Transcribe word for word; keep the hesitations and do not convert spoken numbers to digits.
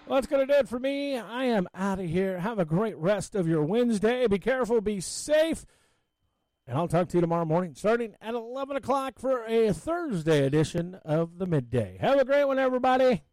Well, that's going to do it for me. I am out of here. Have a great rest of your Wednesday. Be careful. Be safe. And I'll talk to you tomorrow morning starting at eleven o'clock for a Thursday edition of the Midday. Have a great one, everybody.